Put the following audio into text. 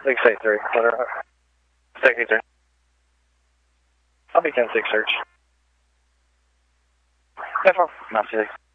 683. Second turn. I'll be 10-6 search. That's all. Not 6.